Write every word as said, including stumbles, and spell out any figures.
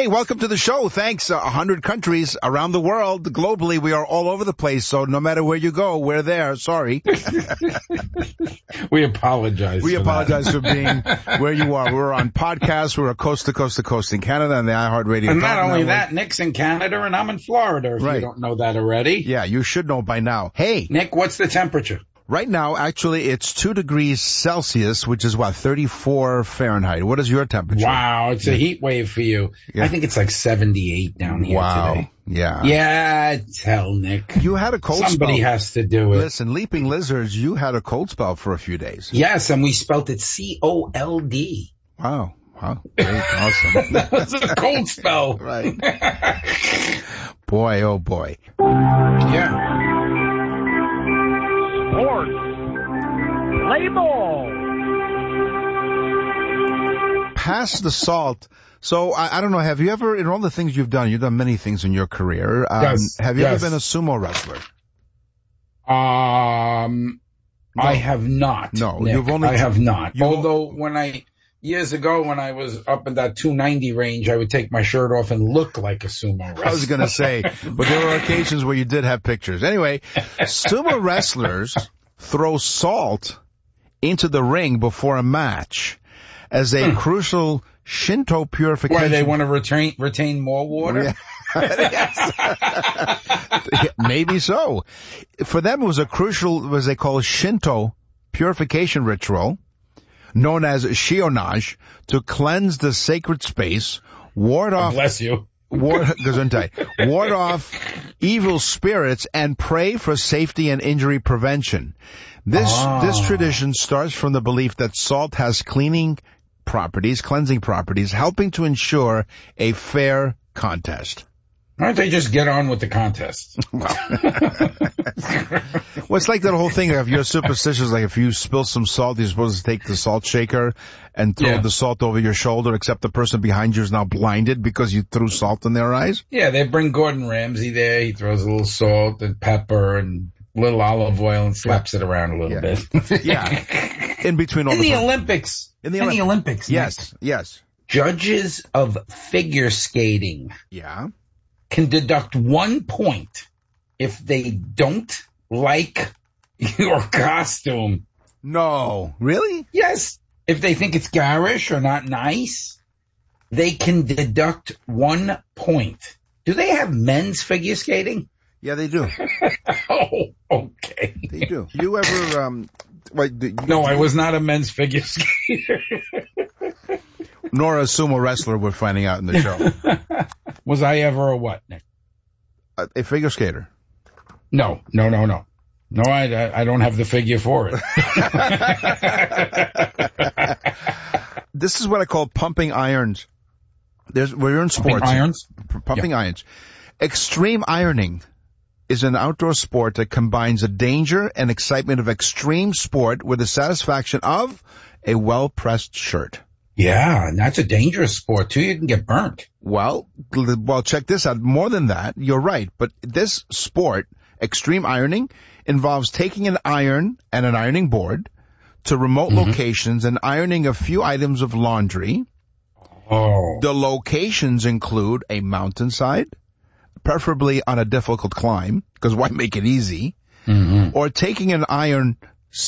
welcome to the show. Thanks. A uh, hundred countries around the world, globally, we are all over the place. So no matter where you go, we're there. Sorry. We apologize. We for apologize that. for being where you are. We're on podcasts. We're coast to coast to coast in Canada and the iHeartRadio. And not only network. that, Nick's in Canada and I'm in Florida, if Right. you don't know that already. Yeah, you should know by now. Hey. Nick, what's the temperature? Right now, actually, it's two degrees Celsius, which is what, thirty-four Fahrenheit. What is your temperature? Wow, it's a heat wave for you. Yeah. I think it's like seventy-eight down here wow. today. Yeah. Yeah, tell Nick. You had a cold Somebody spell. has to do it. Listen, Leaping Lizards, you had a cold spell for a few days. Yes, and we spelt it C O L D. Wow. Wow. Great. Awesome. That was a cold spell. Right. Boy, oh boy. Yeah. Sports. Play ball. Pass the salt. So, I, I don't know, have you ever, in all the things you've done, you've done many things in your career. Um, Yes, have you yes. ever been a sumo wrestler? Um, No. I have not. No, Nick. you've only- I have not. you've- Although when I years ago when I was up in that two ninety range, I would take my shirt off and look like a sumo wrestler. I was going to say, but there were occasions where you did have pictures. Anyway, sumo wrestlers throw salt into the ring before a match as a crucial Shinto purification. Why they want to retain retain more water? Yeah. Maybe so. For them, it was a crucial, as they call Shinto purification ritual, known as shionage, to cleanse the sacred space, ward off, Bless you. ward, Gesundheit, ward off evil spirits, and pray for safety and injury prevention. This Ah. this tradition starts from the belief that salt has cleaning properties, cleansing properties, helping to ensure a fair contest. Why don't they just get on with the contest? Well, it's like that whole thing of you're superstitious, like if you spill some salt, you're supposed to take the salt shaker and throw Yeah. the salt over your shoulder, except the person behind you is now blinded because you threw salt in their eyes. Yeah, they bring Gordon Ramsay there. He throws a little salt and pepper and a little olive oil and slaps it around a little Yeah. bit. Yeah. In between all In the... the Olympics. In the In Olymp- the Olympics. Nick. Yes, yes. Judges of figure skating Yeah. can deduct one point if they don't like your costume. No. Really? Yes. If they think it's garish or not nice, they can deduct one point. Do they have men's figure skating? Yeah, they do. Oh, okay. They do. You ever, um, wait, do you, No, I was not a men's figure skater. nor a sumo wrestler, we're finding out in the show. Was I ever a what, Nick? a, a figure skater. No, no, no, no. No, I, I don't have the figure for it. This is what I call pumping irons. There's, we're in sports. Pumping irons? P- Pumping irons. Extreme ironing is an outdoor sport that combines the danger and excitement of extreme sport with the satisfaction of a well-pressed shirt. Yeah, and that's a dangerous sport, too. You can get burnt. Well, gl- well, check this out. More than that, you're right. But this sport, extreme ironing, involves taking an iron and an ironing board to remote Mm-hmm. locations and ironing a few items of laundry. Oh. The locations include a mountainside, preferably on a difficult climb, because why make it easy? Mm-hmm. Or taking an iron